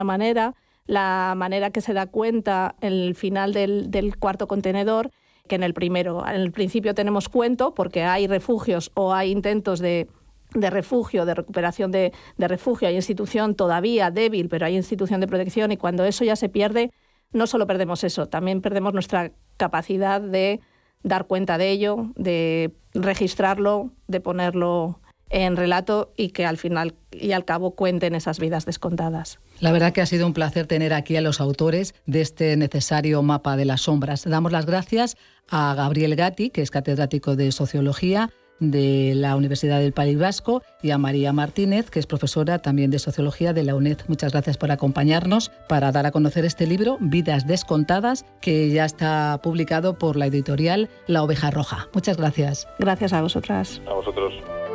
manera, la manera que se da cuenta en el final del cuarto contenedor, que en el primero. En el principio tenemos cuento porque hay refugios o hay intentos de refugio, de recuperación de refugio, hay institución todavía débil, pero hay institución de protección, y cuando eso ya se pierde, no solo perdemos eso, también perdemos nuestra capacidad de dar cuenta de ello, de registrarlo, de ponerlo en relato y que al final y al cabo cuenten esas vidas descontadas. La verdad que ha sido un placer tener aquí a los autores de este necesario mapa de las sombras. Damos las gracias a Gabriel Gatti, que es catedrático de Sociología de la Universidad del País Vasco, y a María Martínez, que es profesora también de Sociología de la UNED. Muchas gracias por acompañarnos para dar a conocer este libro, Vidas descontadas, que ya está publicado por la editorial La Oveja Roja. Muchas gracias. Gracias a vosotras. A vosotros.